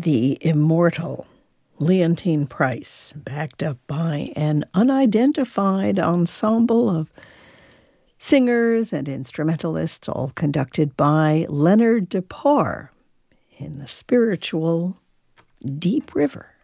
the immortal Leontyne Price, backed up by an unidentified ensemble of singers and instrumentalists, all conducted by Leonard Depar in the spiritual Deep River.